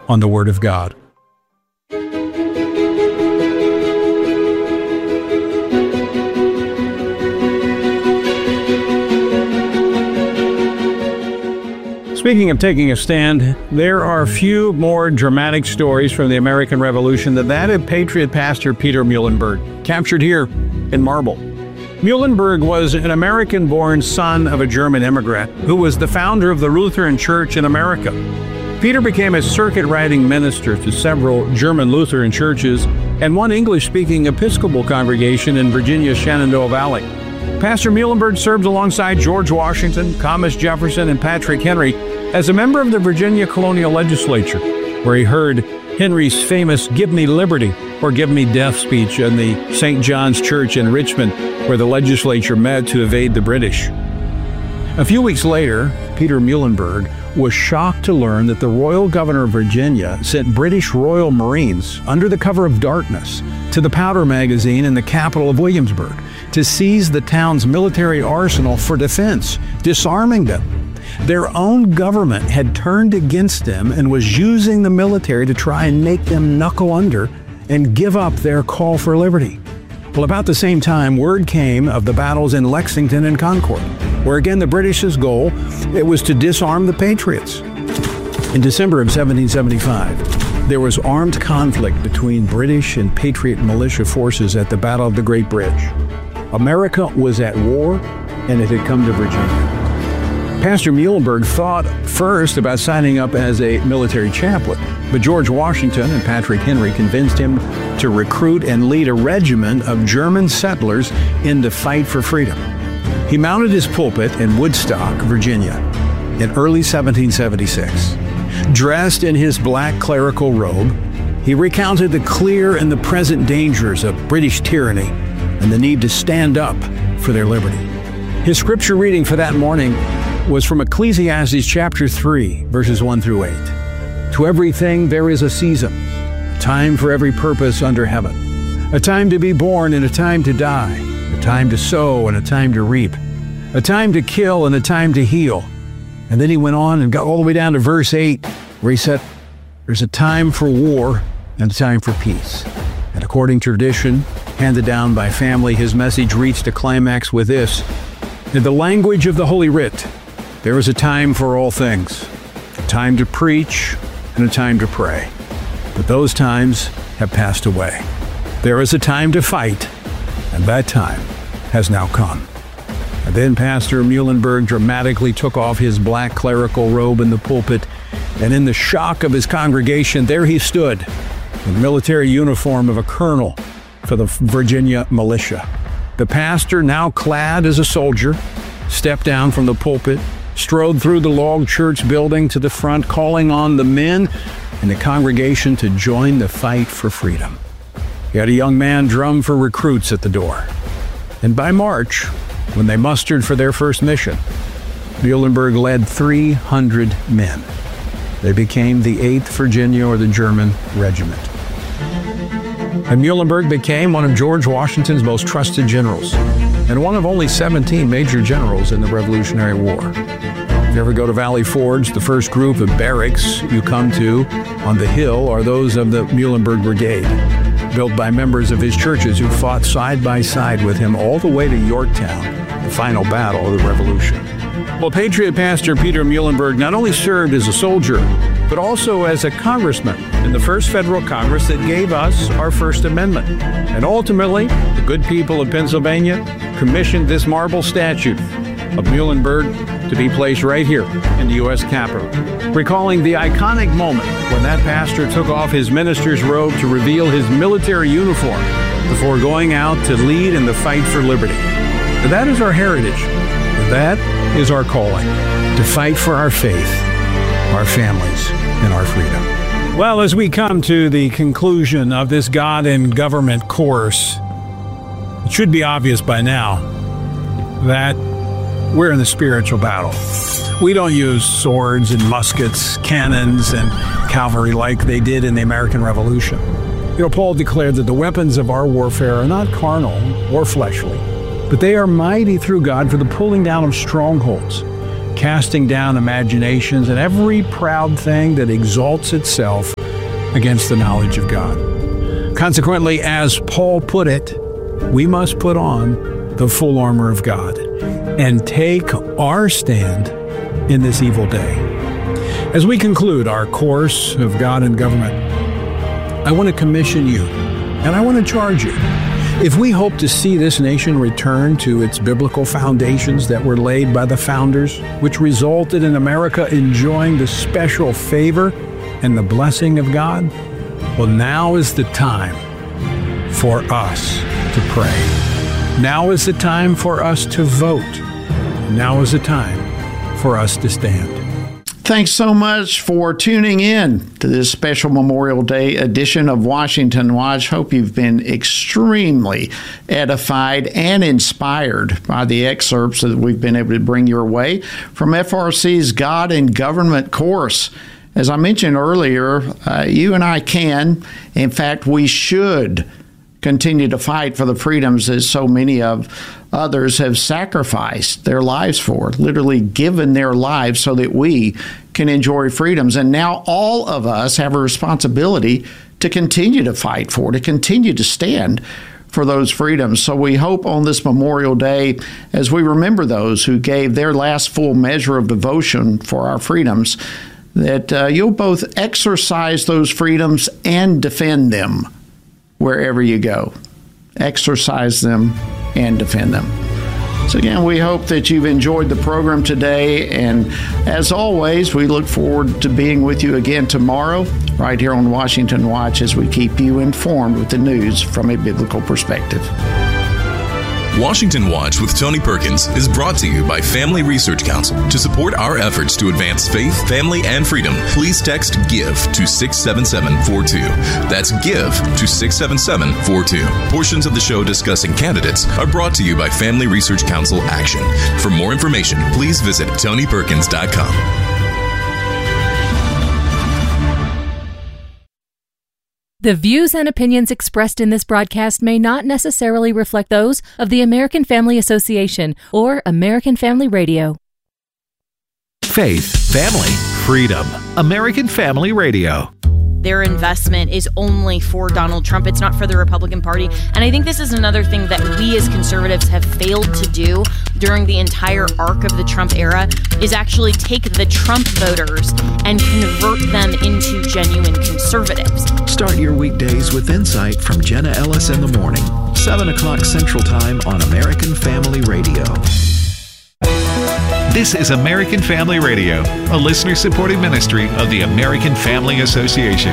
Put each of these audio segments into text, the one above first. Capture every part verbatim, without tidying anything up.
on the Word of God. Speaking of taking a stand, there are few more dramatic stories from the American Revolution than that of Patriot pastor Peter Muhlenberg, captured here in Marble. Muhlenberg was an American-born son of a German immigrant who was the founder of the Lutheran Church in America. Peter became a circuit-riding minister to several German Lutheran churches and one English-speaking Episcopal congregation in Virginia's Shenandoah Valley. Pastor Muhlenberg served alongside George Washington, Thomas Jefferson, and Patrick Henry as a member of the Virginia Colonial Legislature, where he heard Henry's famous "Give Me Liberty" or "Give Me Death" speech in the Saint John's Church in Richmond, where the legislature met to evade the British. A few weeks later, Peter Muhlenberg was shocked to learn that the Royal Governor of Virginia sent British Royal Marines under the cover of darkness to the powder magazine in the capital of Williamsburg to seize the town's military arsenal for defense, disarming them. Their own government had turned against them and was using the military to try and make them knuckle under and give up their call for liberty. Well, about the same time, word came of the battles in Lexington and Concord, where again the British's goal, it was to disarm the Patriots. In December of seventeen seventy-five, there was armed conflict between British and Patriot militia forces at the Battle of the Great Bridge. America was at war, and it had come to Virginia. Pastor Muhlenberg thought first about signing up as a military chaplain, but George Washington and Patrick Henry convinced him to recruit and lead a regiment of German settlers in the fight for freedom. He mounted his pulpit in Woodstock, Virginia, in early seventeen seventy-six. Dressed in his black clerical robe, he recounted the clear and the present dangers of British tyranny and the need to stand up for their liberty. His scripture reading for that morning was from Ecclesiastes chapter three, verses one through eight. To everything there is a season, a time for every purpose under heaven, a time to be born and a time to die, a time to sow and a time to reap, a time to kill and a time to heal. And then he went on and got all the way down to verse eight, where he said, there's a time for war and a time for peace. And according to tradition, handed down by family, his message reached a climax with this: in the language of the Holy Writ, there is a time for all things, a time to preach and a time to pray. But those times have passed away. There is a time to fight, and that time has now come. And then Pastor Muhlenberg dramatically took off his black clerical robe in the pulpit, and in the shock of his congregation, there he stood in the military uniform of a colonel for the Virginia militia. The pastor, now clad as a soldier, stepped down from the pulpit, strode through the log church building to the front, calling on the men in the congregation to join the fight for freedom. He had a young man drum for recruits at the door. And by March, when they mustered for their first mission, Muhlenberg led three hundred men. They became the eighth Virginia, or the German Regiment. And Muhlenberg became one of George Washington's most trusted generals, and one of only seventeen major generals in the Revolutionary War. If you ever go to Valley Forge, the first group of barracks you come to on the hill are those of the Muhlenberg Brigade, built by members of his churches who fought side by side with him all the way to Yorktown, the final battle of the Revolution. Well, Patriot pastor Peter Muhlenberg not only served as a soldier, but also as a congressman in the first federal Congress that gave us our First Amendment. And ultimately, the good people of Pennsylvania commissioned this marble statue of Muhlenberg to be placed right here in the U S Capitol, recalling the iconic moment when that pastor took off his minister's robe to reveal his military uniform before going out to lead in the fight for liberty. But that is our heritage. That is our calling, to fight for our faith, our families, and our freedom. Well, as we come to the conclusion of this God and Government course, it should be obvious by now that we're in the spiritual battle. We don't use swords and muskets, cannons, and cavalry like they did in the American Revolution. You know, Paul declared that the weapons of our warfare are not carnal or fleshly, but they are mighty through God for the pulling down of strongholds, casting down imaginations and every proud thing that exalts itself against the knowledge of God. Consequently, as Paul put it, we must put on the full armor of God and take our stand in this evil day. As we conclude our course of God and government, I want to commission you and I want to charge you. If we hope to see this nation return to its biblical foundations that were laid by the founders, which resulted in America enjoying the special favor and the blessing of God, well, now is the time for us to pray. Now is the time for us to vote. Now is the time for us to stand. Thanks so much for tuning in to this special Memorial Day edition of Washington Watch. Hope you've been extremely edified and inspired by the excerpts that we've been able to bring your way from F R C's God and Government course. As I mentioned earlier, uh, you and I can, in fact, we should continue to fight for the freedoms that so many of others have sacrificed their lives for, literally given their lives so that we can enjoy freedoms. And now all of us have a responsibility to continue to fight for, to continue to stand for those freedoms. So we hope on this Memorial Day, as we remember those who gave their last full measure of devotion for our freedoms, that uh, you'll both exercise those freedoms and defend them wherever you go. Exercise them and defend them. So again, we hope that you've enjoyed the program today. And as always, we look forward to being with you again tomorrow, right here on Washington Watch, as we keep you informed with the news from a biblical perspective. Washington Watch with Tony Perkins is brought to you by Family Research Council. To support our efforts to advance faith, family, and freedom, please text GIVE to six seven seven four two. That's GIVE to six seven seven four two. Portions of the show discussing candidates are brought to you by Family Research Council Action. For more information, please visit tony perkins dot com. The views and opinions expressed in this broadcast may not necessarily reflect those of the American Family Association or American Family Radio. Faith, family, freedom. American Family Radio. Their investment is only for Donald Trump. It's not for the Republican Party. And I think this is another thing that we as conservatives have failed to do during the entire arc of the Trump era is actually take the Trump voters and convert them into genuine conservatives. Start your weekdays with insight from Jenna Ellis in the morning, seven o'clock Central Time on American Family Radio. This is American Family Radio, a listener-supported ministry of the American Family Association.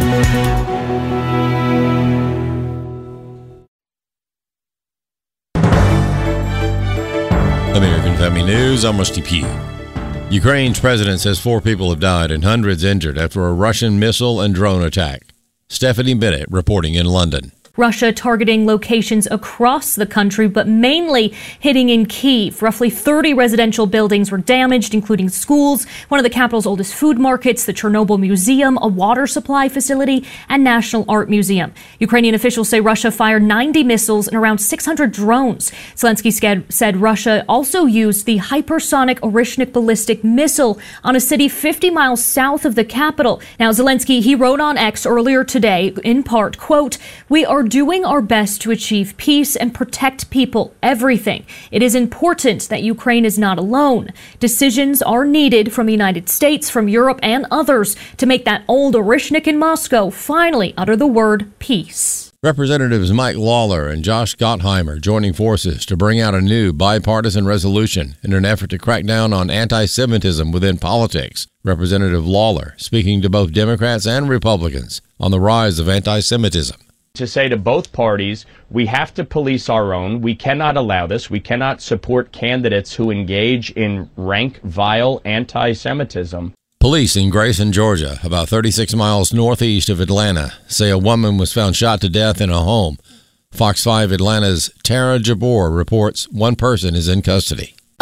American Family News, I'm Rusty P. Ukraine's president says four people have died and hundreds injured after a Russian missile and drone attack. Stephanie Bennett reporting in London. Russia targeting locations across the country, but mainly hitting in Kyiv. Roughly thirty residential buildings were damaged, including schools, one of the capital's oldest food markets, the Chernobyl Museum, a water supply facility, and National Art Museum. Ukrainian officials say Russia fired ninety missiles and around six hundred drones. Zelensky said Russia also used the hypersonic Orishnik ballistic missile on a city fifty miles south of the capital. Now, Zelensky, he wrote on X earlier today, in part, quote, "We are doing our best to achieve peace and protect people, everything. It is important that Ukraine is not alone. Decisions are needed from the United States, from Europe, and others to make that old Orishnik in Moscow finally utter the word peace." Representatives Mike Lawler and Josh Gottheimer joining forces to bring out a new bipartisan resolution in an effort to crack down on anti-Semitism within politics. Representative Lawler speaking to both Democrats and Republicans on the rise of anti-Semitism. To say to both parties, we have to police our own. We cannot allow this. We cannot support candidates who engage in rank, vile anti-Semitism. Police in Grayson, Georgia, about thirty-six miles northeast of Atlanta, say a woman was found shot to death in a home. Fox five Atlanta's Tara Jabor reports one person is in custody.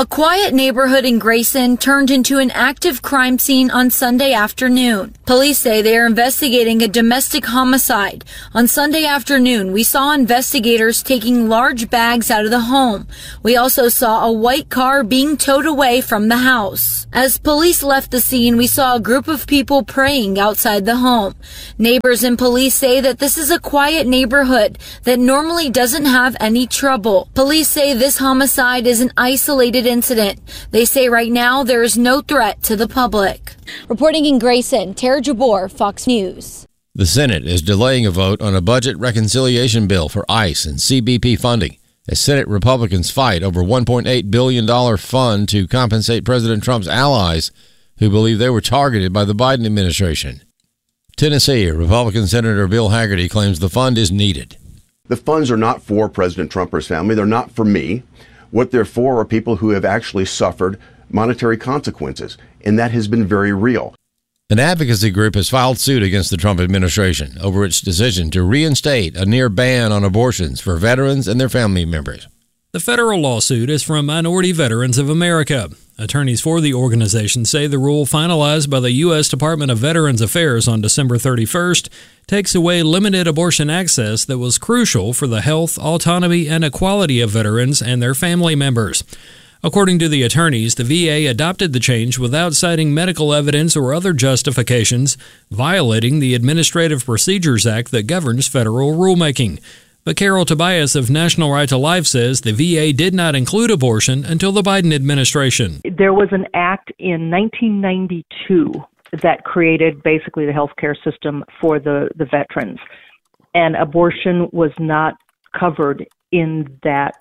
A quiet neighborhood in Grayson turned into an active crime scene on Sunday afternoon. Police say they are investigating a domestic homicide. On Sunday afternoon, we saw investigators taking large bags out of the home. We also saw a white car being towed away from the house. As police left the scene, we saw a group of people praying outside the home. Neighbors and police say that this is a quiet neighborhood that normally doesn't have any trouble. Police say this homicide is an isolated incident. They say right now there is no threat to the public. Reporting in Grayson, Tara Jabor, Fox News. The Senate is delaying a vote on a budget reconciliation bill for ICE and C B P funding as Senate Republicans fight over a one point eight billion dollars fund to compensate President Trump's allies who believe they were targeted by the Biden administration. Tennessee, Republican Senator Bill Hagerty claims the fund is needed. The funds are not for President Trump or his family. They're not for me. What they're for are people who have actually suffered monetary consequences, and that has been very real. An advocacy group has filed suit against the Trump administration over its decision to reinstate a near ban on abortions for veterans and their family members. The federal lawsuit is from Minority Veterans of America. Attorneys for the organization say the rule finalized by the U S Department of Veterans Affairs on December thirty-first takes away limited abortion access that was crucial for the health, autonomy, and equality of veterans and their family members. According to the attorneys, the V A adopted the change without citing medical evidence or other justifications, violating the Administrative Procedures Act that governs federal rulemaking. But Carol Tobias of National Right to Life says the V A did not include abortion until the Biden administration. There was an act in nineteen ninety-two that created basically the healthcare system for the, the veterans, and abortion was not covered in that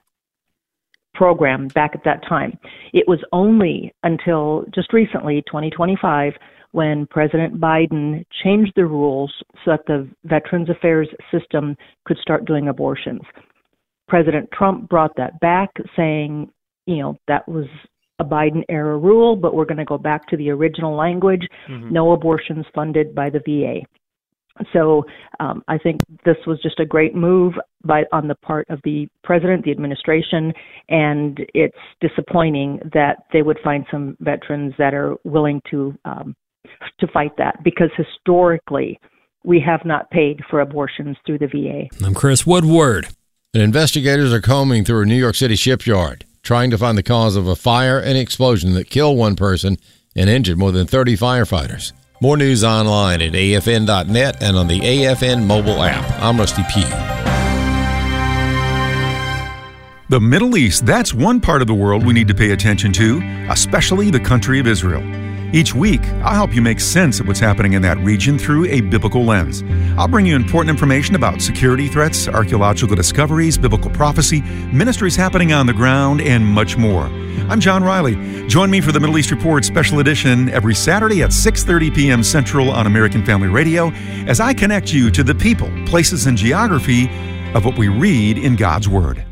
program back at that time. It was only until just recently, twenty twenty-five, when President Biden changed the rules so that the Veterans Affairs system could start doing abortions. President Trump brought that back, saying, you know, that was a Biden-era rule, but we're going to go back to the original language, mm-hmm. no abortions funded by the V A. So um, I think this was just a great move by on the part of the president, the administration, and it's disappointing that they would find some veterans that are willing to um, to fight that, because historically we have not paid for abortions through the V A. I'm Chris Woodward. And investigators are combing through a New York City shipyard, trying to find the cause of a fire and explosion that killed one person and injured more than thirty firefighters. More news online at A F N dot net and on the A F N mobile app. I'm Rusty P. The Middle East, that's one part of the world we need to pay attention to, especially the country of Israel. Each week, I'll help you make sense of what's happening in that region through a biblical lens. I'll bring you important information about security threats, archaeological discoveries, biblical prophecy, ministries happening on the ground, and much more. I'm John Riley. Join me for the Middle East Report Special Edition every Saturday at six thirty p.m. Central on American Family Radio as I connect you to the people, places, and geography of what we read in God's Word.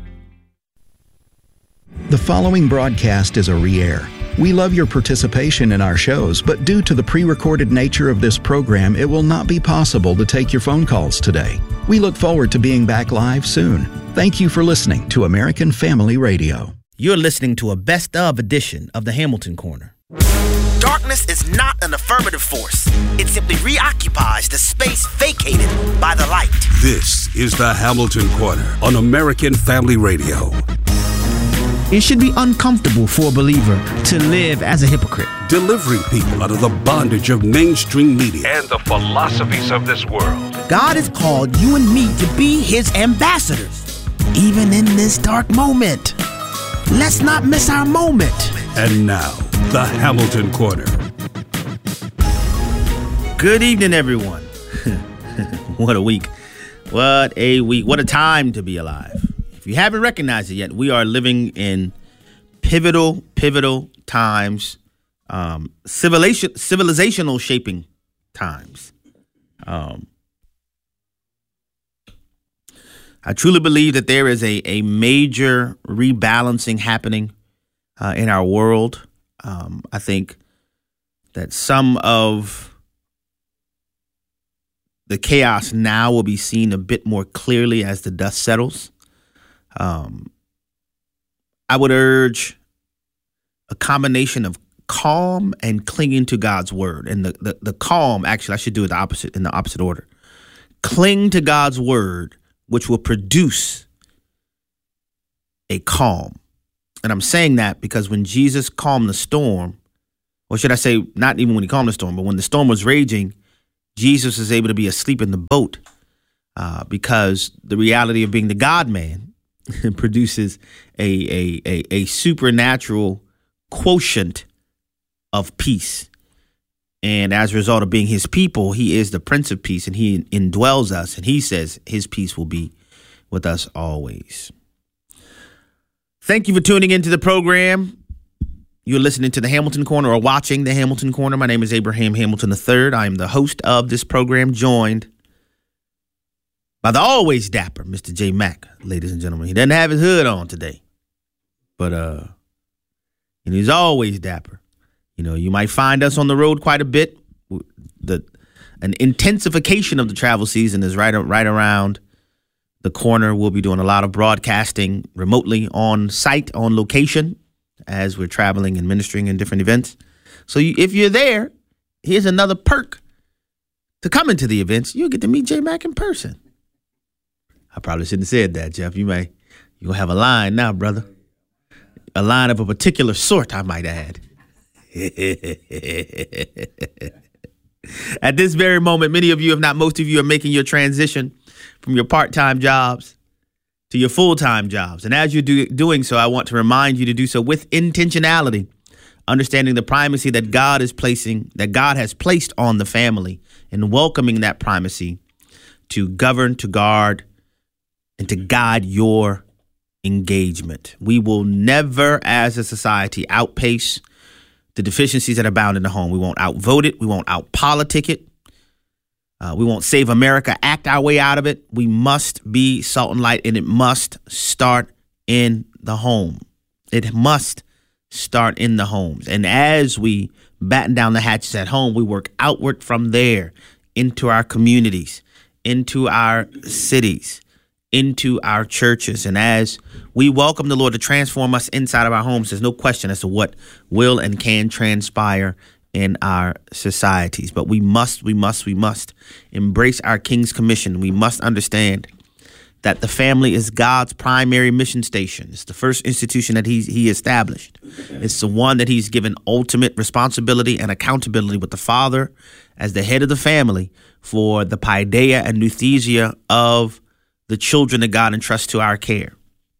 The following broadcast is a re-air. We love your participation in our shows, but due to the pre-recorded nature of this program, it will not be possible to take your phone calls today. We look forward to being back live soon. Thank you for listening to American Family Radio. You're listening to a best-of edition of the Hamilton Corner. Darkness is not an affirmative force. It simply reoccupies the space vacated by the light. This is the Hamilton Corner on American Family Radio. It should be uncomfortable for a believer to live as a hypocrite. Delivering people out of the bondage of mainstream media and the philosophies of this world. God has called you and me to be his ambassadors, even in this dark moment. Let's not miss our moment. And now, the Hamilton Corner. Good evening, everyone. What a week. What a week. What a time to be alive. If you haven't recognized it yet, we are living in pivotal, pivotal times, um, civilization, civilizational shaping times. Um, I truly believe that there is a, a major rebalancing happening uh, in our world. Um, I think that some of the chaos now will be seen a bit more clearly as the dust settles. Um, I would urge a combination of calm and clinging to God's word. And the, the, the calm, actually, I should do it the opposite in the opposite order. Cling to God's word, which will produce a calm. And I'm saying that because when Jesus calmed the storm, or should I say, not even when he calmed the storm, but when the storm was raging, Jesus was able to be asleep in the boat uh, because the reality of being the God-man produces a, a, a, a supernatural quotient of peace. And as a result of being his people, he is the Prince of Peace, and he indwells us, and he says his peace will be with us always. Thank you for tuning into the program. You're listening to the Hamilton Corner or watching the Hamilton Corner. My name is Abraham Hamilton the third. I am the host of this program, joined by the always dapper Mister J Mack, ladies and gentlemen. He doesn't have his hood on today, but uh, and he's always dapper. You know, you might find us on the road quite a bit. The an intensification of the travel season is right right around the corner. We'll be doing a lot of broadcasting remotely on site, on location, as we're traveling and ministering in different events. So you, if you're there, here's another perk to come into the events. You'll get to meet J Mack in person. I probably shouldn't have said that, Jeff. You may, you'll have a line now, brother. A line of a particular sort, I might add. At this very moment, many of you, if not most of you, are making your transition from your part-time jobs to your full-time jobs. And as you're do, doing so, I want to remind you to do so with intentionality, understanding the primacy that God is placing, that God has placed on the family, and welcoming that primacy to govern, to guard, and to guide your engagement. We will never, as a society, outpace the deficiencies that abound in the home. We won't outvote it. We won't outpolitic it. Uh, we won't save America, act our way out of it. We must be salt and light, and it must start in the home. It must start in the homes. And as we batten down the hatches at home, we work outward from there into our communities, into our cities, into our churches. And as we welcome the Lord to transform us inside of our homes, there's no question as to what will and can transpire in our societies. But we must, we must, we must embrace our King's Commission. We must understand that the family is God's primary mission station. It's the first institution that he, he established. It's the one that he's given ultimate responsibility and accountability with the father as the head of the family for the paideia and nouthesia of the children that God entrusts to our care.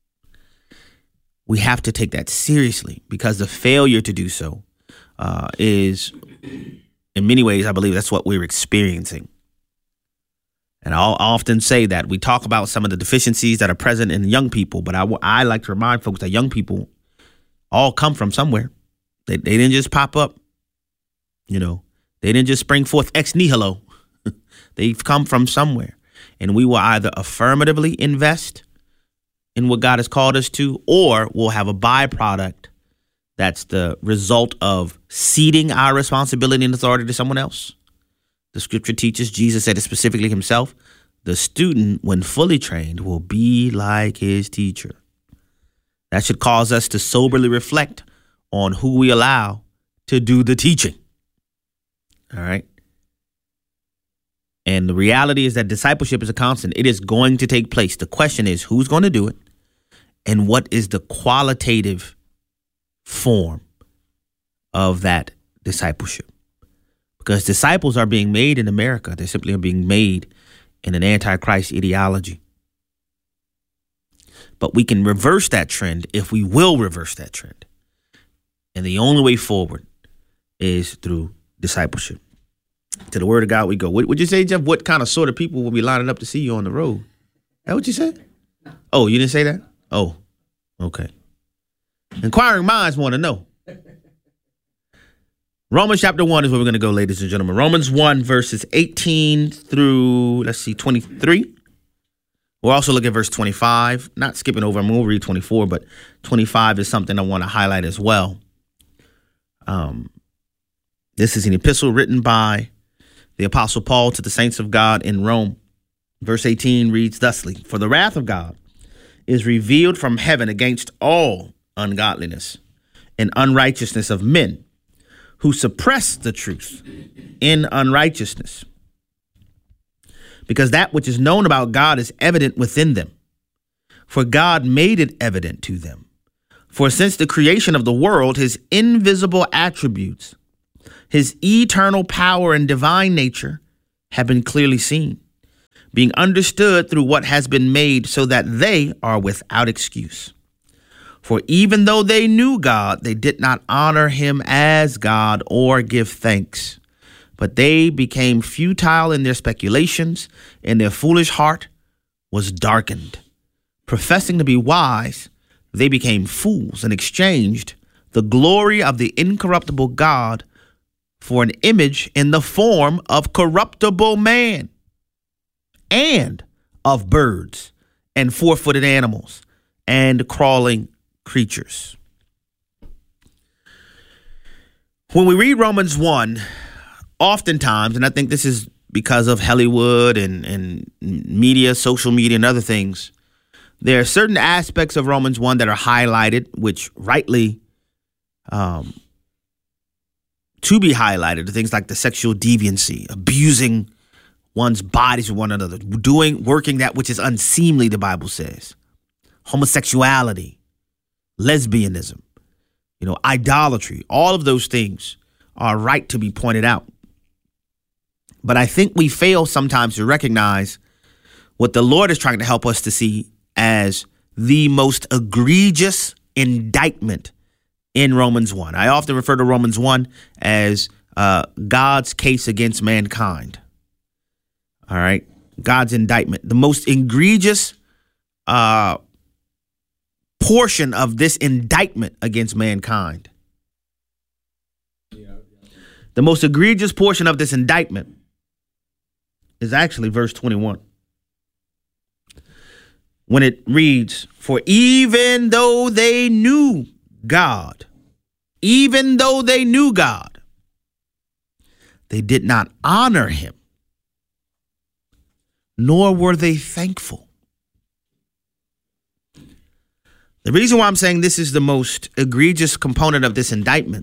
We have to take that seriously, because the failure to do so uh, is, in many ways, I believe that's what we're experiencing. And I'll often say that we talk about some of the deficiencies that are present in young people, but I, I like to remind folks that young people all come from somewhere. They, they didn't just pop up, you know, they didn't just spring forth ex nihilo. They've come from somewhere. And we will either affirmatively invest in what God has called us to, or we'll have a byproduct that's the result of ceding our responsibility and authority to someone else. The scripture teaches, Jesus said it specifically himself, the student, when fully trained, will be like his teacher. That should cause us to soberly reflect on who we allow to do the teaching. All right. And the reality is that discipleship is a constant. It is going to take place. The question is, who's going to do it? And what is the qualitative form of that discipleship? Because disciples are being made in America. They simply are being made in an antichrist ideology. But we can reverse that trend if we will reverse that trend. And the only way forward is through discipleship. To the word of God we go. What would you say, Jeff? What kind of sort of people will be lining up to see you on the road? That what you said? Oh, you didn't say that? Oh, okay. Inquiring minds want to know. Romans chapter one is where we're going to go, ladies and gentlemen. Romans one, verses eighteen through, let's see, twenty-three. We'll also look at verse twenty-five. Not skipping over, I'm going to read twenty-four, but twenty-five is something I want to highlight as well. Um, this is an epistle written by the Apostle Paul to the saints of God in Rome. Verse eighteen reads thusly: For the wrath of God is revealed from heaven against all ungodliness and unrighteousness of men who suppress the truth in unrighteousness. Because that which is known about God is evident within them, for God made it evident to them. For since the creation of the world, his invisible attributes, his eternal power and divine nature have been clearly seen, being understood through what has been made, so that they are without excuse. For even though they knew God, they did not honor him as God or give thanks, but they became futile in their speculations, and their foolish heart was darkened. Professing to be wise, they became fools and exchanged the glory of the incorruptible God for an image in the form of corruptible man and of birds and four-footed animals and crawling creatures. When we read Romans one, oftentimes, and I think this is because of Hollywood and, and media, social media and other things, there are certain aspects of Romans one that are highlighted, which rightly um, to be highlighted, things like the sexual deviancy, abusing one's bodies with one another, doing, working that which is unseemly, the Bible says, homosexuality, lesbianism, you know, idolatry, all of those things are right to be pointed out. But I think we fail sometimes to recognize what the Lord is trying to help us to see as the most egregious indictment in Romans one. I often refer to Romans one as uh, God's case against mankind. All right. God's indictment. The most egregious uh, portion of this indictment against mankind. The most egregious portion of this indictment is actually verse twenty-one. When it reads, for even though they knew God, even though they knew God, they did not honor him, nor were they thankful. The reason why I'm saying this is the most egregious component of this indictment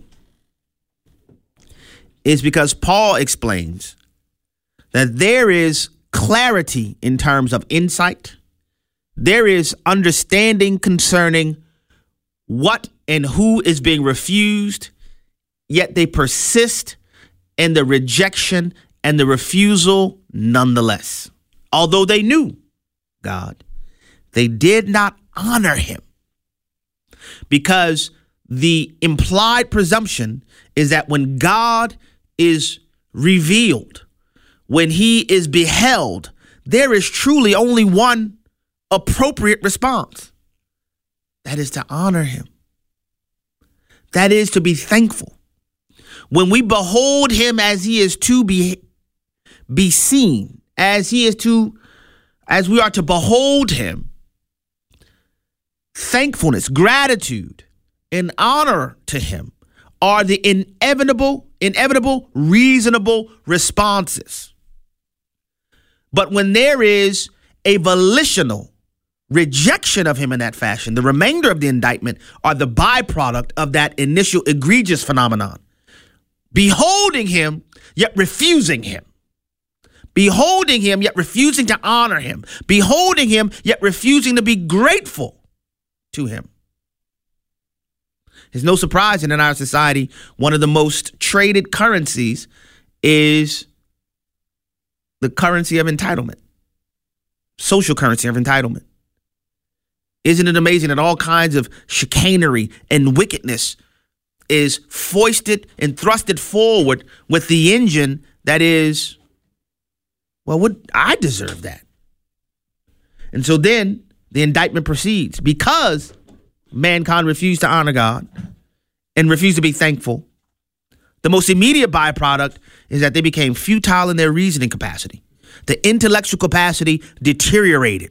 is because Paul explains that there is clarity in terms of insight. There is understanding concerning what and who is being refused, yet they persist in the rejection and the refusal nonetheless. Although they knew God, they did not honor him, because the implied presumption is that when God is revealed, when he is beheld, there is truly only one appropriate response. That is to honor him. That is to be thankful. When we behold him as he is to be, be seen, as he is to, as we are to behold him, thankfulness, gratitude, and honor to him are the inevitable, inevitable, reasonable responses. But when there is a volitional rejection of him in that fashion, the remainder of the indictment are the byproduct of that initial egregious phenomenon. Beholding him, yet refusing him. Beholding him, yet refusing to honor him. Beholding him, yet refusing to be grateful to him. It's no surprise that in our society, one of the most traded currencies is the currency of entitlement. Social currency of entitlement. Isn't it amazing that all kinds of chicanery and wickedness is foisted and thrusted forward with the engine that is, well, would I deserve that? And so then the indictment proceeds. Because mankind refused to honor God and refused to be thankful, the most immediate byproduct is that they became futile in their reasoning capacity. The intellectual capacity deteriorated.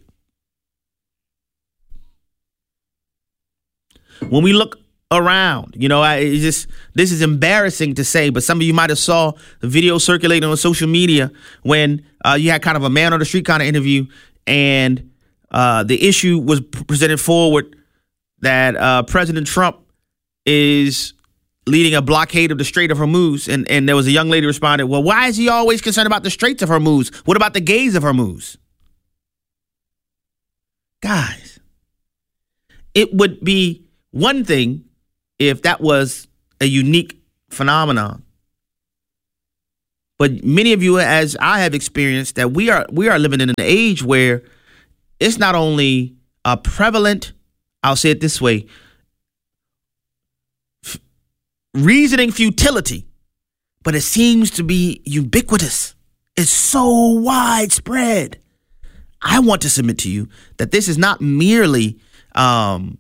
When we look around, you know, I it's just this is embarrassing to say, but some of you might have saw the video circulating on social media when uh, you had kind of a man on the street kind of interview, and uh, the issue was presented forward that uh, President Trump is leading a blockade of the Strait of Hormuz. And, and there was a young lady responded, well, why is he always concerned about the Straits of Hormuz? What about the gays of Hormuz? Guys, it would be one thing if that was a unique phenomenon. But many of you, as I have experienced, that we are we are living in an age where it's not only a prevalent, I'll say it this way, f- reasoning futility, but it seems to be ubiquitous. It's so widespread. I want to submit to you that this is not merely um,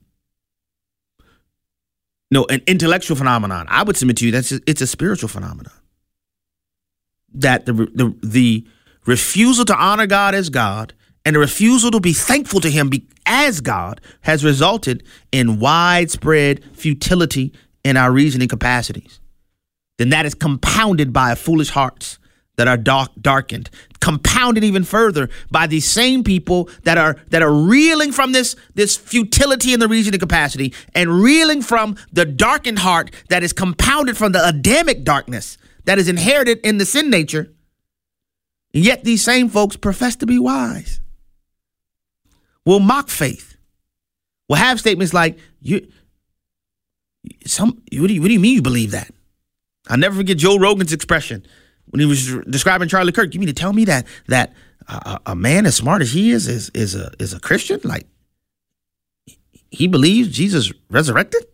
no, an intellectual phenomenon. I would submit to you that it's a spiritual phenomenon. That the, the the refusal to honor God as God and the refusal to be thankful to him be, as God has resulted in widespread futility in our reasoning capacities. Then that is compounded by foolish hearts that are dark, darkened, compounded even further by these same people that are that are reeling from this, this futility in the reasoning capacity and reeling from the darkened heart that is compounded from the Adamic darkness that is inherited in the sin nature. And yet these same folks profess to be wise. Will mock faith. Will have statements like, "You, some, what do you, what do you mean you believe that?" I'll never forget Joe Rogan's expression when he was describing Charlie Kirk. You mean to tell me that that a, a man as smart as he is is is a is a Christian? Like, he believes Jesus resurrected?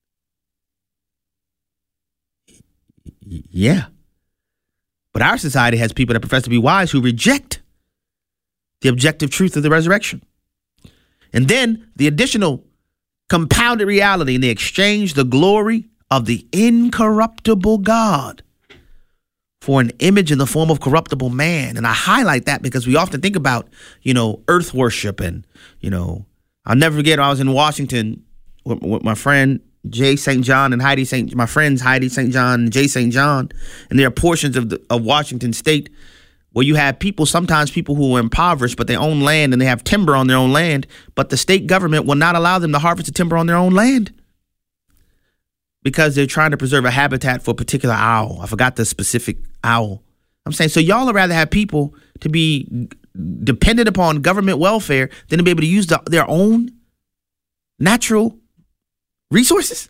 Yeah. But our society has people that profess to be wise who reject the objective truth of the resurrection. And then the additional compounded reality, and they exchange the glory of the incorruptible God for an image in the form of corruptible man. And I highlight that because we often think about, you know, earth worship. And, you know, I'll never forget, I was in Washington with, with my friend Jay Saint John and Heidi Saint, my friends Heidi Saint John and Jay Saint John. And there are portions of the, of Washington state where you have people, sometimes people who are impoverished, but they own land and they have timber on their own land, but the state government will not allow them to harvest the timber on their own land because they're trying to preserve a habitat for a particular owl. I forgot the specific owl. I'm saying, so y'all would rather have people to be dependent upon government welfare than to be able to use the, their own natural resources?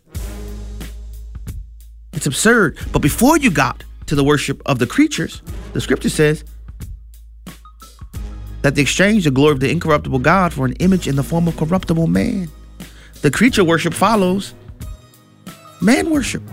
It's absurd. But before you got to the worship of the creatures, the scripture says that they exchanged the glory of the incorruptible God for an image in the form of corruptible man. The creature worship follows man worship.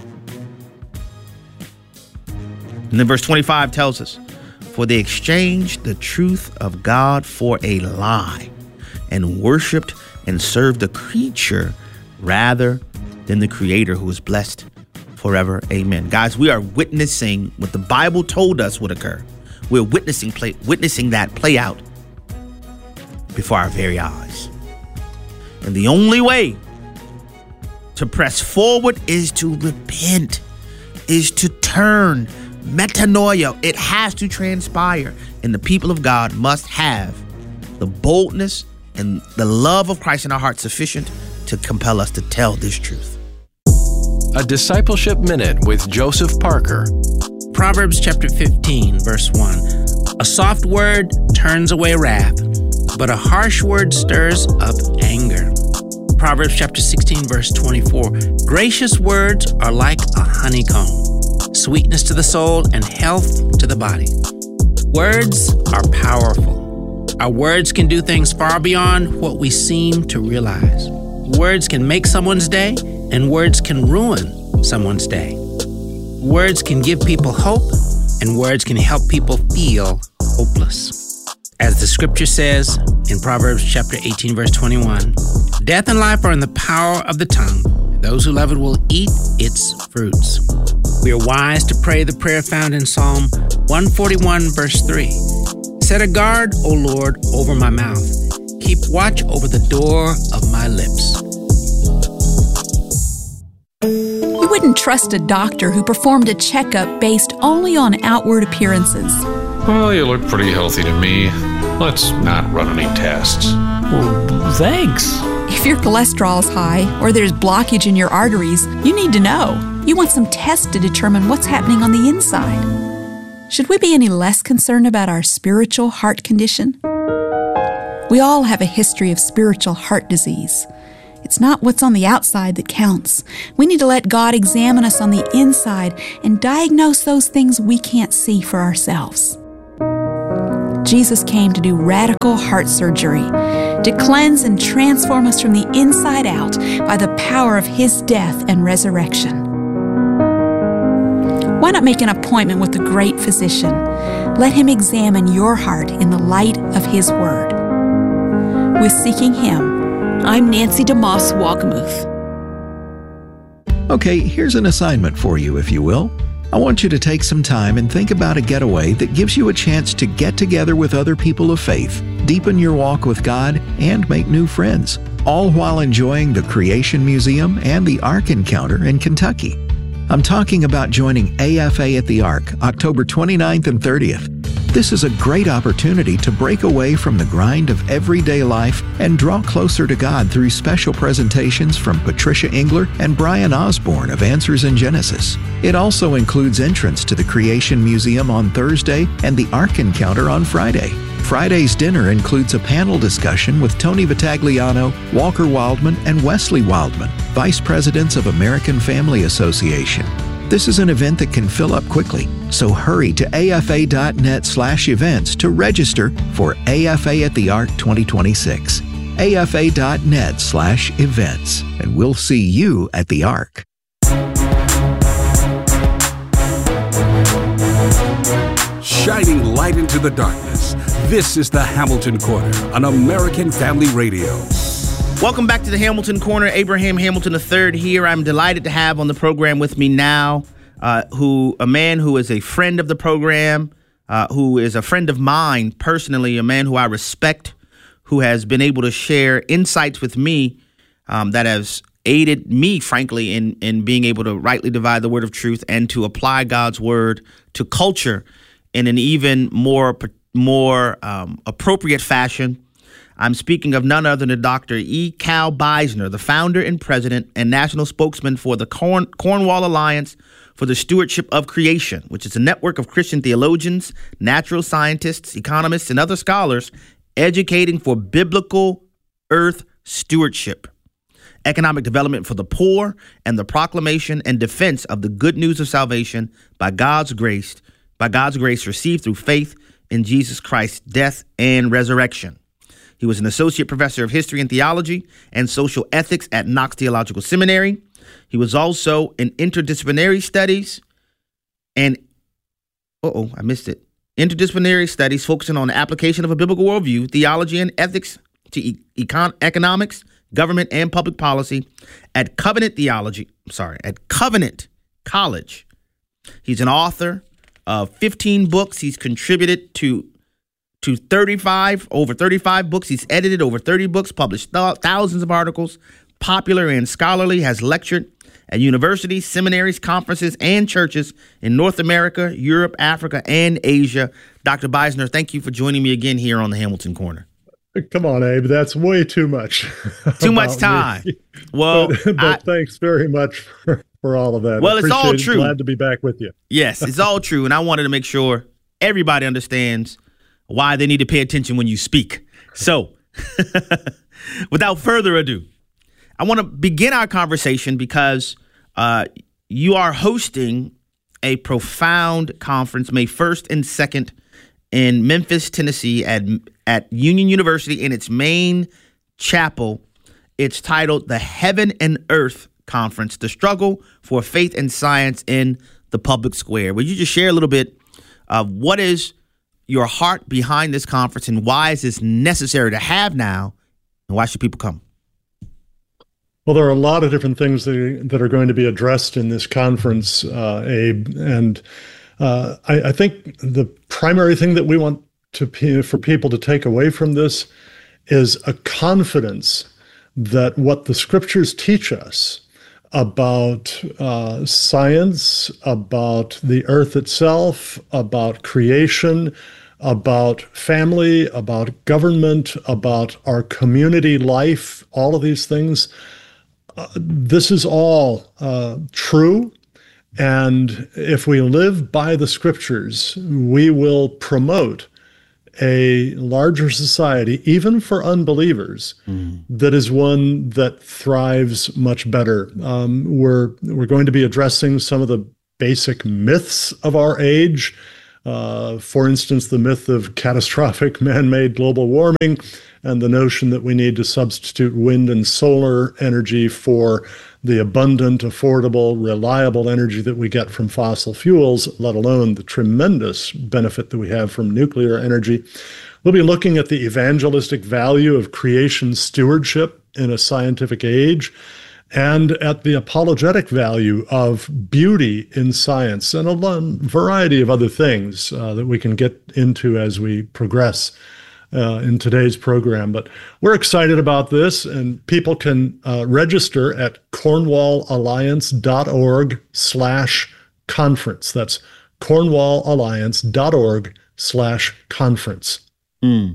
And then verse twenty-five tells us, for they exchanged the truth of God for a lie and worshiped and served the creature rather than the creator, who is blessed forever. Amen. Guys, we are witnessing what the Bible told us would occur. We're witnessing play, witnessing that play out before our very eyes. And the only way to press forward is to repent, is to turn, metanoia. It has to transpire. And the people of God must have the boldness and the love of Christ in our hearts sufficient to compel us to tell this truth. A Discipleship Minute with Joseph Parker. Proverbs chapter fifteen, verse one. A soft word turns away wrath, but a harsh word stirs up anger. Proverbs chapter sixteen, verse twenty-four. Gracious words are like a honeycomb, sweetness to the soul and health to the body. Words are powerful. Our words can do things far beyond what we seem to realize. Words can make someone's day, and words can ruin someone's day. Words can give people hope, and words can help people feel hopeless. As the scripture says in Proverbs chapter eighteen, verse twenty-one, death and life are in the power of the tongue, and those who love it will eat its fruits. We are wise to pray the prayer found in Psalm one forty-one, verse three. Set a guard, O Lord, over my mouth. Keep watch over the door of my lips. You wouldn't trust a doctor who performed a checkup based only on outward appearances. Well, you look pretty healthy to me. Let's not run any tests. Well, thanks. If your cholesterol is high or there's blockage in your arteries, you need to know. You want some tests to determine what's happening on the inside. Should we be any less concerned about our spiritual heart condition? We all have a history of spiritual heart disease. It's not what's on the outside that counts. We need to let God examine us on the inside and diagnose those things we can't see for ourselves. Jesus came to do radical heart surgery, to cleanse and transform us from the inside out by the power of His death and resurrection. Why not make an appointment with the great physician? Let Him examine your heart in the light of His Word. With Seeking Him, I'm Nancy DeMoss Wagamuth. Okay, here's an assignment for you, if you will. I want you to take some time and think about a getaway that gives you a chance to get together with other people of faith, deepen your walk with God, and make new friends, all while enjoying the Creation Museum and the Ark Encounter in Kentucky. I'm talking about joining A F A at the Ark, October twenty-ninth and thirtieth. This is a great opportunity to break away from the grind of everyday life and draw closer to God through special presentations from Patricia Engler and Brian Osborne of Answers in Genesis. It also includes entrance to the Creation Museum on Thursday and the Ark Encounter on Friday. Friday's dinner includes a panel discussion with Tony Vitagliano, Walker Wildman, and Wesley Wildman, Vice Presidents of American Family Association. This is an event that can fill up quickly, so hurry to afa.net slash events to register for A F A at the Ark twenty twenty-six. afa.net slash events, and we'll see you at the Ark. Shining light into the darkness, this is the Hamilton Corner on American Family Radio. Welcome back to the Hamilton Corner. Abraham Hamilton the third here. I'm delighted to have on the program with me now uh, who a man who is a friend of the program, uh, who is a friend of mine personally, a man who I respect, who has been able to share insights with me um, that has aided me, frankly, in, in being able to rightly divide the word of truth and to apply God's word to culture in an even more, more um, appropriate fashion. I'm speaking of none other than Doctor E. Cal Beisner, the founder and president and national spokesman for the Corn- Cornwall Alliance for the Stewardship of Creation, which is a network of Christian theologians, natural scientists, economists, and other scholars educating for biblical earth stewardship, economic development for the poor, and the proclamation and defense of the good news of salvation by God's grace, by God's grace received through faith in Jesus Christ's death and resurrection. He was an associate professor of history and theology and social ethics at Knox Theological Seminary. He was also in interdisciplinary studies and, uh-oh, I missed it. Interdisciplinary studies focusing on the application of a biblical worldview, theology, and ethics to e- econ- economics, government, and public policy at Covenant Theology, I'm sorry, at Covenant College. He's an author of fifteen books. He's contributed to to thirty-five, over thirty-five books. He's edited over thirty books, published th- thousands of articles, popular and scholarly, has lectured at universities, seminaries, conferences, and churches in North America, Europe, Africa, and Asia. Doctor Beisner, thank you for joining me again here on the Hamilton Corner. Come on, Abe. That's way too much. Too much time. Me. Well, but, but I, thanks very much for, for all of that. Well, it's all true. Glad to be back with you. Yes, it's all true. And I wanted to make sure everybody understands why they need to pay attention when you speak. So, without further ado, I want to begin our conversation because uh, you are hosting a profound conference May first and second in Memphis, Tennessee at, at Union University in its main chapel. It's titled the Heaven and Earth Conference, The Struggle for Faith and Science in the Public Square. Would you just share a little bit of what is your heart behind this conference and why is this necessary to have now and why should people come? Well, there are a lot of different things that are, that are going to be addressed in this conference, uh, Abe, and uh, I, I think the primary thing that we want to for people to take away from this is a confidence that what the scriptures teach us about uh, science, about the earth itself, about creation, about family, about government, about our community life, all of these things. Uh, this is all uh, true. And if we live by the scriptures, we will promote a larger society, even for unbelievers, mm. that is one that thrives much better. Um, we're we're going to be addressing some of the basic myths of our age. Uh, for instance, the myth of catastrophic man-made global warming and the notion that we need to substitute wind and solar energy for the abundant, affordable, reliable energy that we get from fossil fuels, let alone the tremendous benefit that we have from nuclear energy. We'll be looking at the evangelistic value of creation stewardship in a scientific age, and at the apologetic value of beauty in science, and a variety of other things uh, that we can get into as we progress uh, in today's program. But we're excited about this, and people can uh, register at cornwallalliance.org slash conference. That's cornwallalliance.org slash conference. Mm.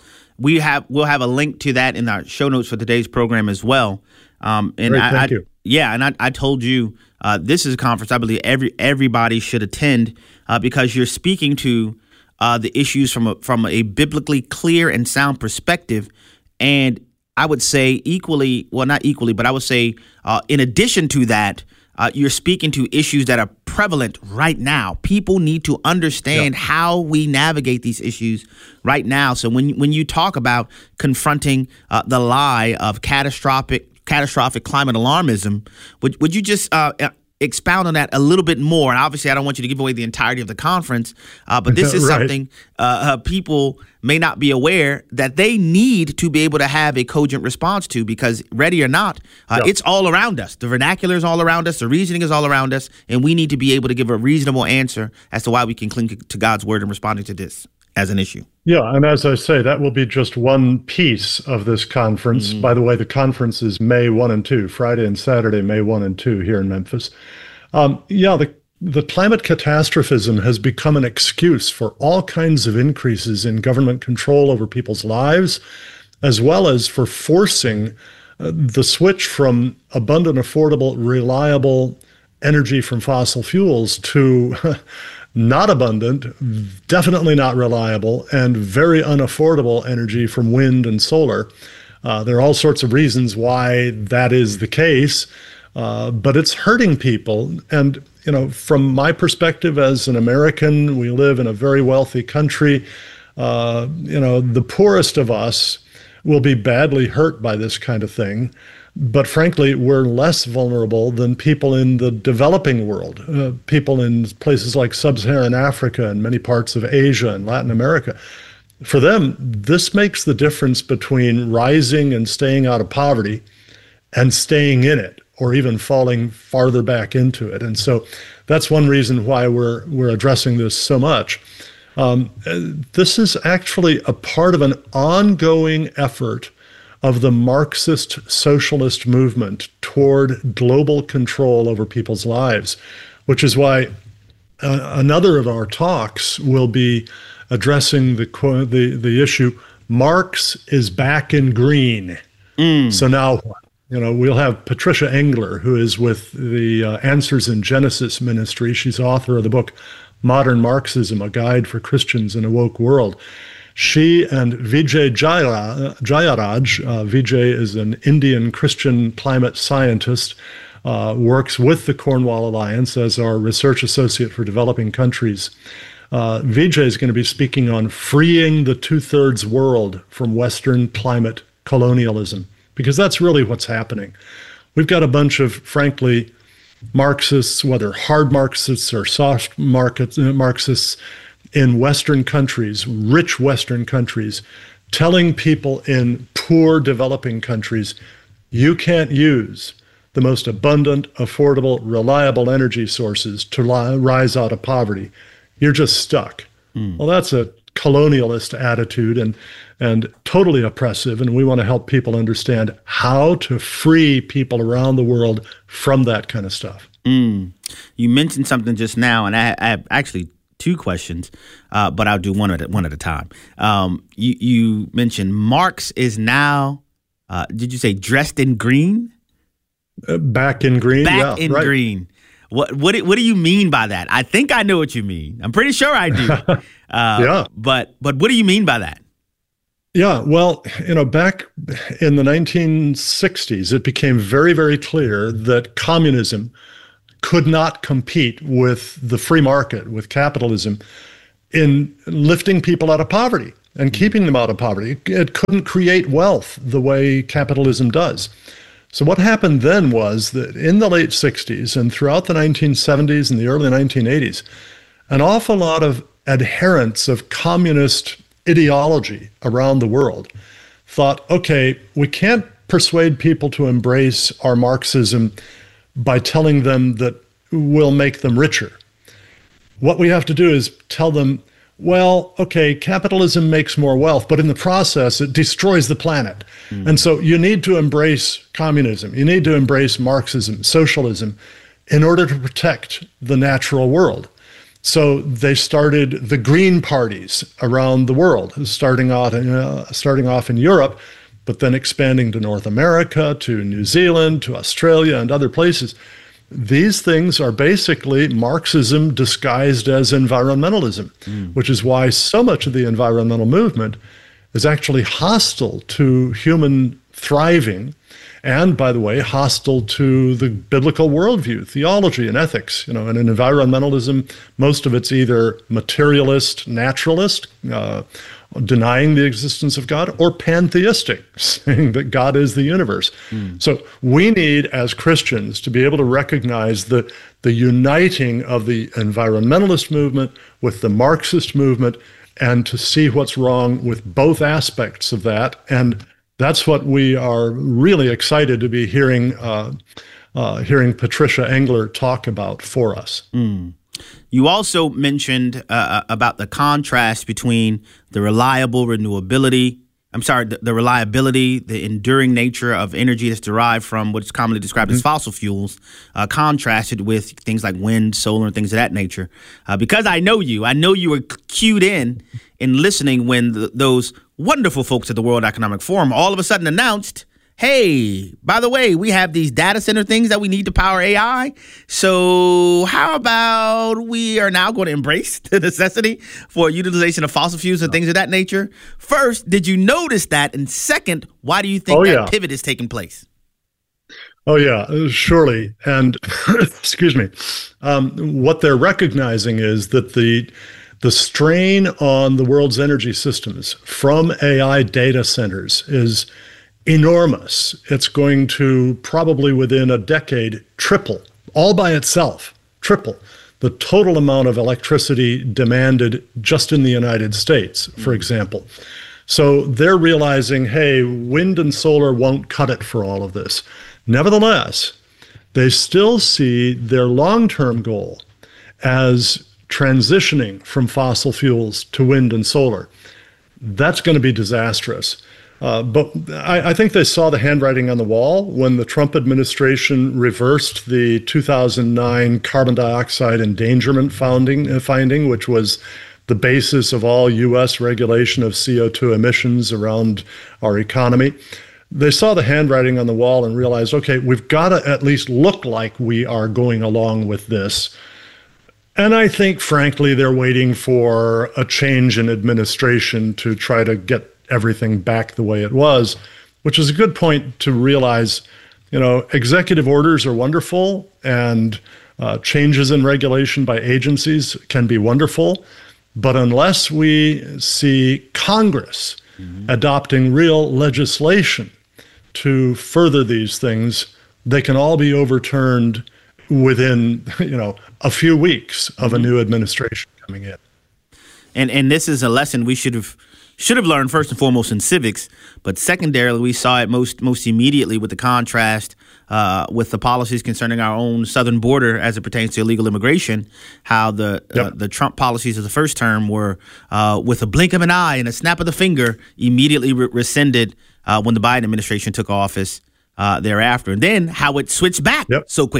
We have, we'll have a link to that in our show notes for today's program as well. Um, and Great, I, thank I, you. Yeah, and I, I told you uh, this is a conference I believe every everybody should attend uh, because you're speaking to uh, the issues from a, from a biblically clear and sound perspective. And I would say equally, well, not equally, but I would say uh, in addition to that, uh, you're speaking to issues that are prevalent right now. People need to understand yeah. how we navigate these issues right now. So when when you talk about confronting uh, the lie of catastrophic catastrophic climate alarmism, would would you just uh, expound on that a little bit more? And obviously, I don't want you to give away the entirety of the conference, uh, but this is right. something uh, uh, people may not be aware that they need to be able to have a cogent response to, because ready or not, uh, yep. it's all around us. The vernacular is all around us. The reasoning is all around us. And we need to be able to give a reasonable answer as to why we can cling to God's word in responding to this as an issue. Yeah, and as I say, that will be just one piece of this conference. Mm-hmm. By the way, the conference is May first and second, Friday and Saturday, May first and second here in Memphis. Um, yeah, the The climate catastrophism has become an excuse for all kinds of increases in government control over people's lives, as well as for forcing uh, the switch from abundant, affordable, reliable energy from fossil fuels to not abundant, definitely not reliable, and very unaffordable energy from wind and solar. Uh, there are all sorts of reasons why that is the case, uh, but it's hurting people. And you know, from my perspective as an American, we live in a very wealthy country. Uh, you know, the poorest of us will be badly hurt by this kind of thing. But frankly, we're less vulnerable than people in the developing world, uh, people in places like sub-Saharan Africa and many parts of Asia and Latin America. For them, this makes the difference between rising and staying out of poverty and staying in it, or even falling farther back into it. And so that's one reason why we're we're addressing this so much. Um, this is actually a part of an ongoing effort of the Marxist socialist movement toward global control over people's lives, which is why uh, another of our talks will be addressing the the, the issue, Marx is back in green. Mm. So now what? You know, we'll have Patricia Engler, who is with the uh, Answers in Genesis ministry. She's author of the book, Modern Marxism, A Guide for Christians in a Woke World. She and Vijay Jayaraj, uh, Vijay is an Indian Christian climate scientist, uh, works with the Cornwall Alliance as our research associate for developing countries. Uh, Vijay is going to be speaking on freeing the two-thirds world from Western climate colonialism, because that's really what's happening. We've got a bunch of, frankly, Marxists, whether hard Marxists or soft market, uh, Marxists in Western countries, rich Western countries, telling people in poor developing countries, you can't use the most abundant, affordable, reliable energy sources to li- rise out of poverty. You're just stuck. Mm. Well, that's a colonialist attitude and and totally oppressive, and we want to help people understand how to free people around the world from that kind of stuff. Mm. You mentioned something just now, and I, I actually two questions, uh, but I'll do one at a, one at a time. Um, you, you mentioned Marx is now, uh, did you say dressed in green? Uh, back in green. Back yeah, in right. green. What what do, what do you mean by that? I think I know what you mean. I'm pretty sure I do. uh, yeah. But but what do you mean by that? Yeah, well, you know, back in the nineteen sixties, it became very, very clear that communism could not compete with the free market, with capitalism, in lifting people out of poverty and keeping them out of poverty. It couldn't create wealth the way capitalism does. So what happened then was that in the late sixties and throughout the nineteen seventies and the early nineteen eighties, an awful lot of adherents of communist ideology around the world thought, okay, we can't persuade people to embrace our Marxism by telling them that we'll make them richer. What we have to do is tell them, well, okay, capitalism makes more wealth, but in the process, it destroys the planet. Mm. And so you need to embrace communism. You need to embrace Marxism, socialism, in order to protect the natural world. So they started the green parties around the world, starting off in, uh, starting off in Europe, but then expanding to North America, to New Zealand, to Australia, and other places. These things are basically Marxism disguised as environmentalism, mm. which is why so much of the environmental movement is actually hostile to human thriving and, by the way, hostile to the biblical worldview, theology, and ethics. You know, and in environmentalism, most of it's either materialist, naturalist, uh, denying the existence of God, or pantheistic, saying that God is the universe. Mm. So we need, as Christians, to be able to recognize the, the uniting of the environmentalist movement with the Marxist movement and to see what's wrong with both aspects of that. And that's what we are really excited to be hearing, uh, uh, hearing Patricia Engler talk about for us. Mm. You also mentioned uh, about the contrast between the reliable renewability, I'm sorry, the, the reliability, the enduring nature of energy that's derived from what's commonly described mm-hmm. as fossil fuels, uh, contrasted with things like wind, solar, and things of that nature. Uh, because I know you, I know you were cued in in listening when the, those wonderful folks at the World Economic Forum all of a sudden announced, hey, by the way, we have these data center things that we need to power A I. So how about we are now going to embrace the necessity for utilization of fossil fuels and things of that nature? First, did you notice that? And second, why do you think oh, that yeah. pivot is taking place? Oh, yeah, surely. And excuse me, um, what they're recognizing is that the the strain on the world's energy systems from A I data centers is enormous. It's going to probably within a decade triple, all by itself, triple the total amount of electricity demanded just in the United States, for example. So they're realizing, hey, wind and solar won't cut it for all of this. Nevertheless, they still see their long-term goal as transitioning from fossil fuels to wind and solar. That's going to be disastrous. Uh, but I, I think they saw the handwriting on the wall when the Trump administration reversed the two thousand nine carbon dioxide endangerment founding, uh, finding, which was the basis of all U S regulation of C O two emissions around our economy. They saw the handwriting on the wall and realized, okay, we've got to at least look like we are going along with this. And I think, frankly, they're waiting for a change in administration to try to get everything back the way it was, which is a good point to realize, you know, executive orders are wonderful and uh, changes in regulation by agencies can be wonderful. But unless we see Congress mm-hmm. adopting real legislation to further these things, they can all be overturned within, you know, a few weeks of a new administration coming in. And and this is a lesson we should have should have learned first and foremost in civics, but secondarily we saw it most most immediately with the contrast uh, with the policies concerning our own southern border as it pertains to illegal immigration. How the yep. uh, the Trump policies of the first term were uh, with a blink of an eye and a snap of the finger immediately re- rescinded uh, when the Biden administration took office uh, thereafter, and then how it switched back yep. so quickly.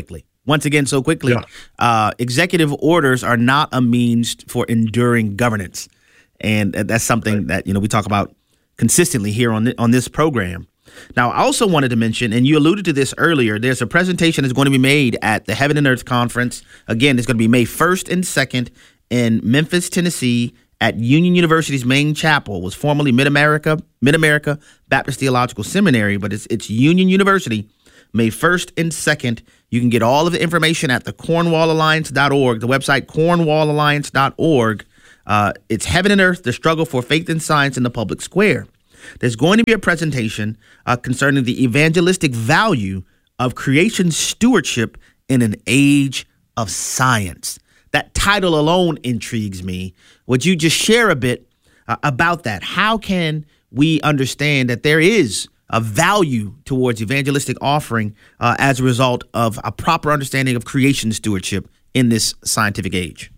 once again so quickly. Yeah. Uh, executive orders are not a means for enduring governance. And that's something right. that, you know, we talk about consistently here on, the, on this program. Now, I also wanted to mention, and you alluded to this earlier, there's a presentation that's going to be made at the Heaven and Earth Conference. Again, it's going to be May first and second in Memphis, Tennessee, at Union University's main chapel. It was formerly Mid-America, Mid-America Baptist Theological Seminary, but it's it's Union University, May first and second. You can get all of the information at the cornwall alliance dot org, the website cornwall alliance dot org. Uh, it's Heaven and Earth, the struggle for faith and science in the public square. There's going to be a presentation uh, concerning the evangelistic value of creation stewardship in an age of science. That title alone intrigues me. Would you just share a bit uh, about that? How can we understand that there is a value towards evangelistic offering uh, as a result of a proper understanding of creation stewardship in this scientific age?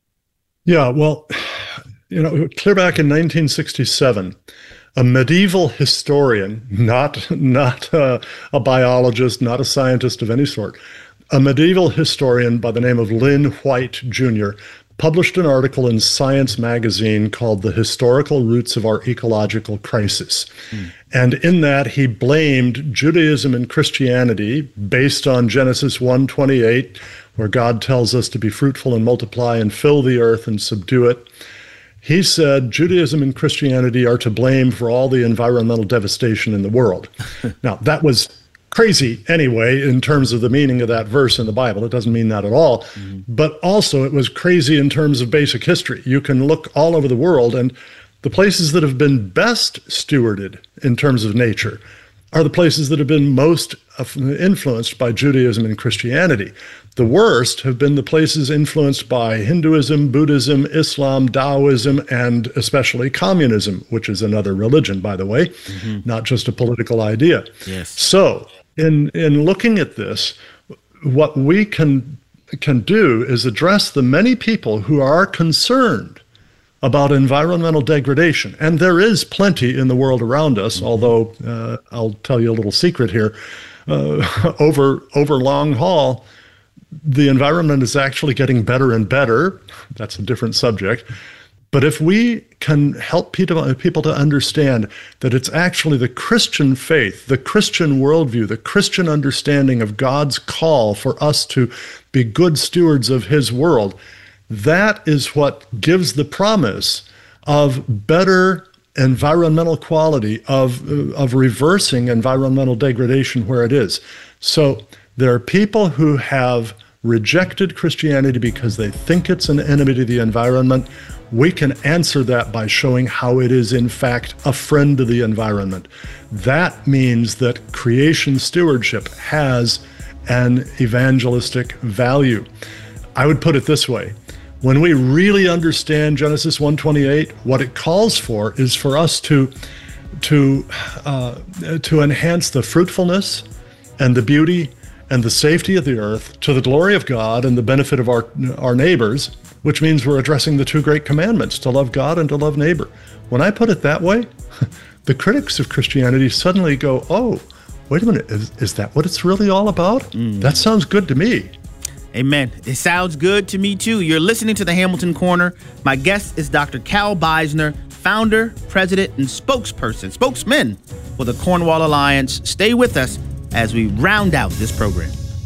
Yeah, well, you know, clear back in nineteen sixty-seven, a medieval historian, not not uh, a biologist, not a scientist of any sort, a medieval historian by the name of Lynn White Junior published an article in Science magazine called The Historical Roots of Our Ecological Crisis. Mm. And in that, he blamed Judaism and Christianity based on Genesis one twenty-eight, where God tells us to be fruitful and multiply and fill the earth and subdue it. He said Judaism and Christianity are to blame for all the environmental devastation in the world. Now, that was crazy anyway in terms of the meaning of that verse in the Bible. It doesn't mean that at all. Mm-hmm. But also it was crazy in terms of basic history. You can look all over the world, and the places that have been best stewarded in terms of nature are the places that have been most influenced by Judaism and Christianity. The worst have been the places influenced by Hinduism, Buddhism, Islam, Taoism, and especially communism, which is another religion, by the way, mm-hmm. not just a political idea. Yes. So in in looking at this, what we can can do is address the many people who are concerned about environmental degradation. And there is plenty in the world around us, mm-hmm. although uh, I'll tell you a little secret here. Uh, over over long haul, the environment is actually getting better and better. That's a different subject. But if we can help people, people to understand that it's actually the Christian faith, the Christian worldview, the Christian understanding of God's call for us to be good stewards of his world, that is what gives the promise of better environmental quality, of, of reversing environmental degradation where it is. So there are people who have rejected Christianity because they think it's an enemy to the environment. We can answer that by showing how it is, in fact, a friend to the environment. That means that creation stewardship has an evangelistic value. I would put it this way. When we really understand Genesis one twenty-eight, what it calls for is for us to, to, uh, to enhance the fruitfulness and the beauty and the safety of the earth to the glory of God and the benefit of our, our neighbors, which means we're addressing the two great commandments, to love God and to love neighbor. When I put it that way, the critics of Christianity suddenly go, oh, wait a minute, is, is that what it's really all about? Mm. That sounds good to me. Amen. It sounds good to me, too. You're listening to the Hamilton Corner. My guest is Doctor Cal Beisner, founder, president, and spokesperson, spokesman for the Cornwall Alliance. Stay with us as we round out this program.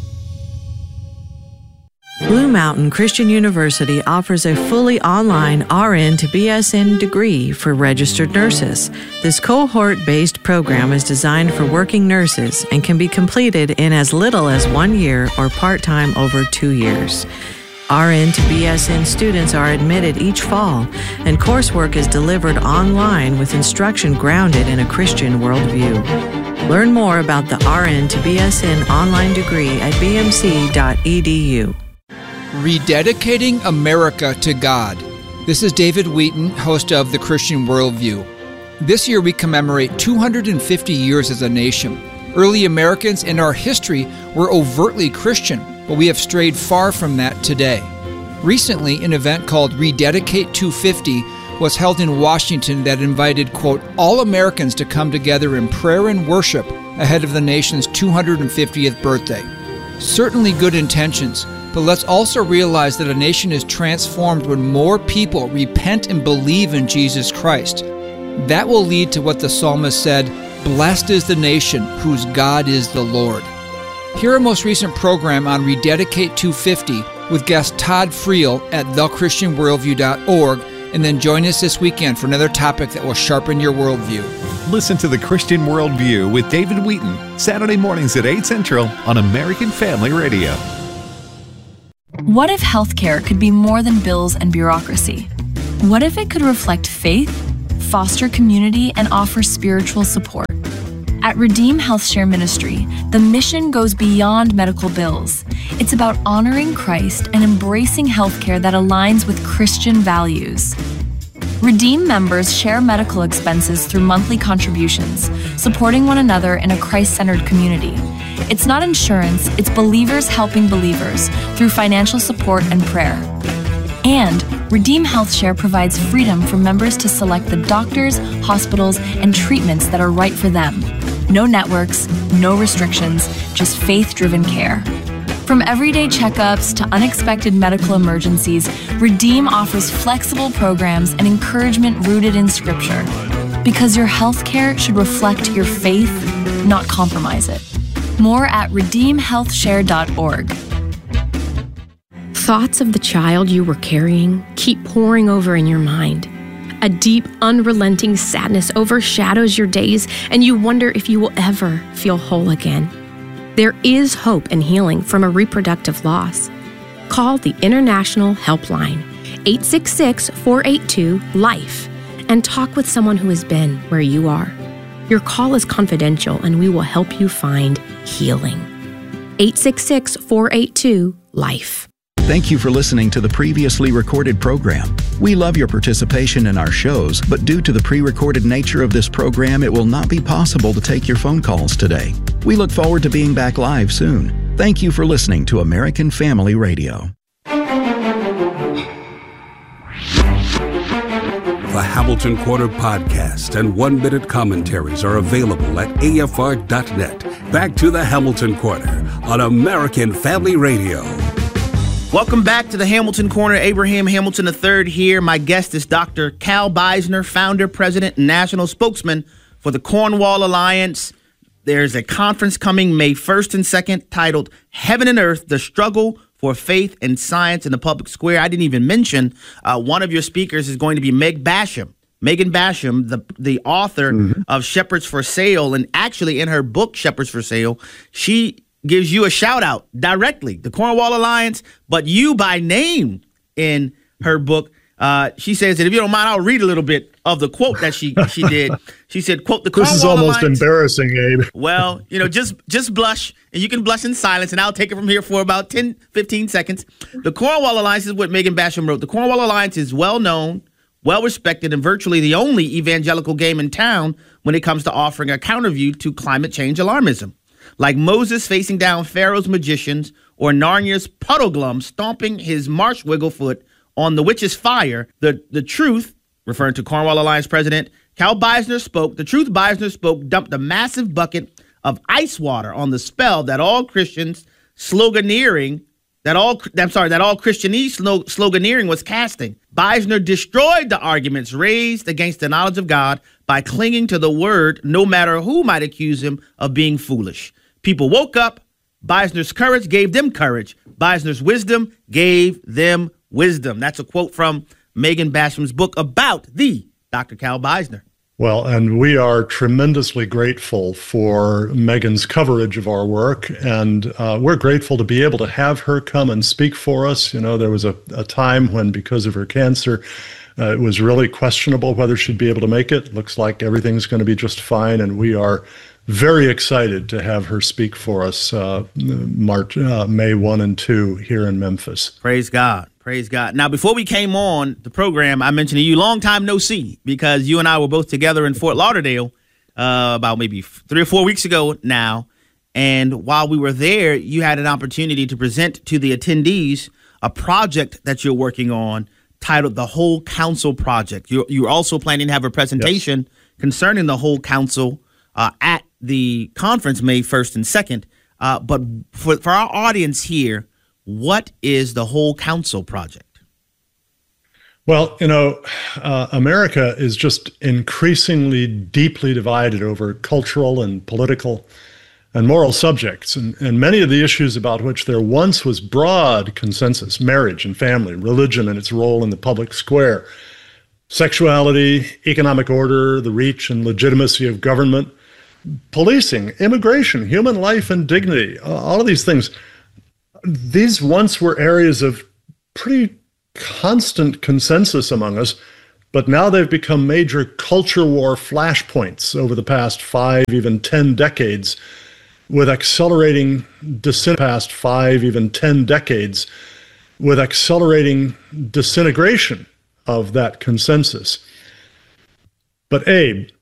Blue Mountain Christian University offers a fully online R N to B S N degree for registered nurses. This cohort-based program is designed for working nurses and can be completed in as little as one year or part-time over two years. R N to B S N students are admitted each fall, and coursework is delivered online with instruction grounded in a Christian worldview. Learn more about the R N to B S N online degree at b m c dot e d u. Rededicating America to God. This is David Wheaton, host of The Christian Worldview. This year we commemorate two hundred fifty years as a nation. Early Americans in our history were overtly Christian, but we have strayed far from that today. Recently, an event called Rededicate two fifty was held in Washington that invited, quote, all Americans to come together in prayer and worship ahead of the nation's two hundred fiftieth birthday. Certainly good intentions, but let's also realize that a nation is transformed when more people repent and believe in Jesus Christ. That will lead to what the psalmist said, "Blessed is the nation whose God is the Lord." Hear our most recent program on Rededicate two fifty with guest Todd Friel at the christian worldview dot org, and then join us this weekend for another topic that will sharpen your worldview. Listen to The Christian Worldview with David Wheaton, Saturday mornings at eight Central on American Family Radio. What if healthcare could be more than bills and bureaucracy? What if it could reflect faith, foster community, and offer spiritual support? At Redeem HealthShare Ministry, the mission goes beyond medical bills. It's about honoring Christ and embracing healthcare that aligns with Christian values. Redeem members share medical expenses through monthly contributions, supporting one another in a Christ-centered community. It's not insurance, it's believers helping believers through financial support and prayer. And Redeem HealthShare provides freedom for members to select the doctors, hospitals, and treatments that are right for them. No networks, no restrictions, just faith-driven care. From everyday checkups to unexpected medical emergencies, Redeem offers flexible programs and encouragement rooted in Scripture. Because your health care should reflect your faith, not compromise it. More at redeem health share dot org. Thoughts of the child you were carrying keep pouring over in your mind. A deep, unrelenting sadness overshadows your days, and you wonder if you will ever feel whole again. There is hope and healing from a reproductive loss. Call the International Helpline, eight six six, four eight two, LIFE, and talk with someone who has been where you are. Your call is confidential, and we will help you find healing. eight six six, four eight two, LIFE. Thank you for listening to the previously recorded program. We love your participation in our shows, but due to the pre-recorded nature of this program, it will not be possible to take your phone calls today. We look forward to being back live soon. Thank you for listening to American Family Radio. The Hamilton Quarter podcast and one-minute commentaries are available at A F R dot net. Back to the Hamilton Quarter on American Family Radio. Welcome back to the Hamilton Corner. Abraham Hamilton the third here. My guest is Doctor Cal Beisner, founder, president, and national spokesman for the Cornwall Alliance. There's a conference coming May first and second titled Heaven and Earth, The Struggle for Faith and Science in the Public Square. I didn't even mention uh, one of your speakers is going to be Meg Basham. Megan Basham, the, the author mm-hmm. of Shepherds for Sale, and actually in her book, Shepherds for Sale, she gives you a shout out directly, the Cornwall Alliance, but you by name in her book. Uh, she says that if you don't mind, I'll read a little bit of the quote that she she did. She said, quote, the Cornwall This is almost Alliance, embarrassing, Abe. Well, you know, just just blush, and you can blush in silence, and I'll take it from here for about ten, fifteen seconds. The Cornwall Alliance is what Megan Basham wrote. The Cornwall Alliance is well known, well respected, and virtually the only evangelical game in town when it comes to offering a counterview to climate change alarmism. Like Moses facing down Pharaoh's magicians or Narnia's Puddleglum stomping his marsh wiggle foot on the witch's fire, the, the truth, referring to Cornwall Alliance president, Cal Beisner spoke, the truth Beisner spoke dumped a massive bucket of ice water on the spell that all Christians sloganeering, that all, I'm sorry, that all Christianese sloganeering was casting. Beisner destroyed the arguments raised against the knowledge of God by clinging to the word, no matter who might accuse him of being foolish. People woke up. Beisner's courage gave them courage. Beisner's wisdom gave them wisdom. That's a quote from Megan Basham's book about the Doctor Cal Beisner. Well, and we are tremendously grateful for Megan's coverage of our work, and uh, we're grateful to be able to have her come and speak for us. You know, there was a, a time when, because of her cancer, uh, it was really questionable whether she'd be able to make it. Looks like everything's going to be just fine, and we are very excited to have her speak for us uh, March, uh, May first and second here in Memphis. Praise God. Praise God. Now, before we came on the program, I mentioned to you, long time no see, because you and I were both together in Fort Lauderdale uh, about maybe three or four weeks ago now. And while we were there, you had an opportunity to present to the attendees a project that you're working on titled The Whole Council Project. You're, you're also planning to have a presentation yes. concerning the Whole Council uh, at the conference May first and second. Uh, but for, for our audience here, what is the Whole Counsel Project? Well, you know, uh, America is just increasingly deeply divided over cultural and political and moral subjects. And, and many of the issues about which there once was broad consensus, marriage and family, religion and its role in the public square, sexuality, economic order, the reach and legitimacy of government, policing, immigration, human life and dignity, all of these things, these once were areas of pretty constant consensus among us, but now they've become major culture war flashpoints over the past five, even ten decades, with accelerating disin- past five, even ten decades, with accelerating disintegration of that consensus. But Abe,